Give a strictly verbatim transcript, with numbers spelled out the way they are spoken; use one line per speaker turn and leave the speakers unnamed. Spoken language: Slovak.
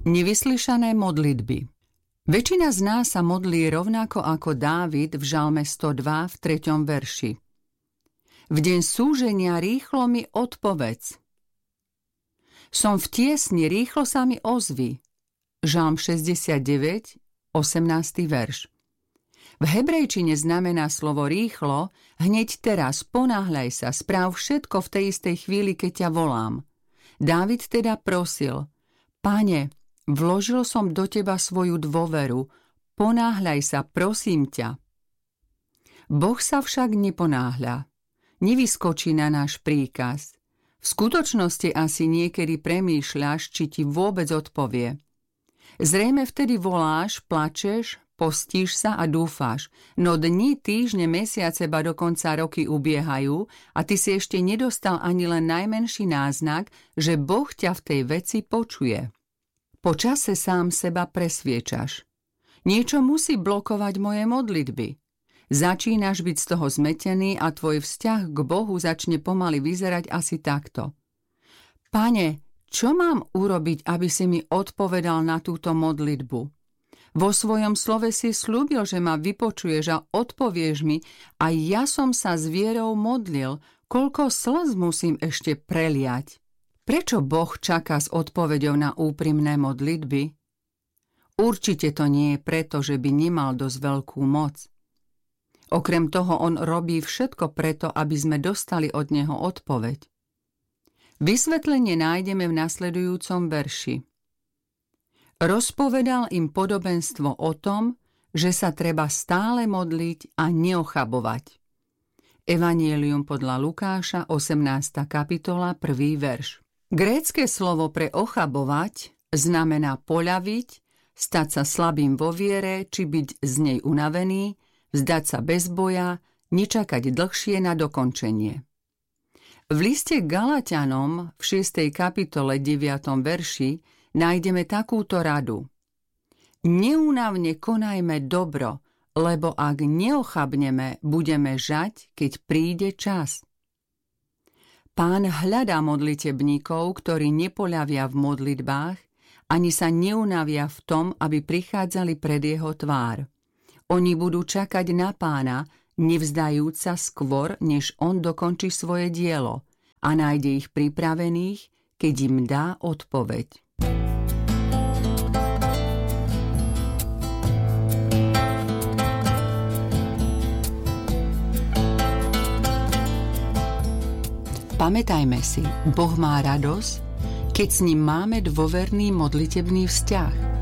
Nevyslyšané modlitby. Väčšina z nás sa modlí rovnako ako Dávid v Žalme sto dva v treťom verši. V deň súženia rýchlo mi odpovedz. Som v tiesni, rýchlo sa mi ozvi. Žalm šesťdesiatdeväť, osemnásty verš. V hebrejčine znamená slovo rýchlo, hneď teraz, ponáhľaj sa, správ všetko v tej istej chvíli, keď ťa volám. Dávid teda prosil, Pane, vložil som do teba svoju dôveru, ponáhľaj sa, prosím ťa. Boh sa však neponáhľa, nevyskočí na náš príkaz. V skutočnosti asi niekedy premýšľaš, či ti vôbec odpovie. Zrejme vtedy voláš, plačeš, postíš sa a dúfáš, no dni, týždne, mesiace, ba dokonca roky ubiehajú a ty si ešte nedostal ani len najmenší náznak, že Boh ťa v tej veci počuje. Po čase sám seba presviečaš. Niečo musí blokovať moje modlitby. Začínaš byť z toho zmetený a tvoj vzťah k Bohu začne pomaly vyzerať asi takto. Pane, čo mám urobiť, aby si mi odpovedal na túto modlitbu? Vo svojom slove si sľúbil, že ma vypočuješ a odpovieš mi a ja som sa s vierou modlil, koľko slz musím ešte preliať. Prečo Boh čaká s odpoveďou na úprimné modlitby? Určite to nie je preto, že by nemal dosť veľkú moc. Okrem toho on robí všetko preto, aby sme dostali od neho odpoveď. Vysvetlenie nájdeme v nasledujúcom verši. Rozpovedal im podobenstvo o tom, že sa treba stále modliť a neochabovať. Evanjelium podľa Lukáša, osemnásta kapitola, prvý verš. Grécke slovo pre ochabovať znamená poľaviť, stať sa slabým vo viere, či byť z nej unavený, vzdať sa bez boja, nečakať dlhšie na dokončenie. V liste Galatianom v šiestej kapitole deviatom verši nájdeme takúto radu. Neúnavne konajme dobro, lebo ak neochabneme, budeme žať, keď príde čas. Pán hľadá modlitebníkov, ktorí nepoľavia v modlitbách, ani sa neunavia v tom, aby prichádzali pred jeho tvár. Oni budú čakať na Pána, nevzdajúc sa skôr, než on dokončí svoje dielo a nájde ich pripravených, keď im dá odpoveď. Pamätajme si, Boh má radosť, keď s ním máme dôverný modlitebný vzťah.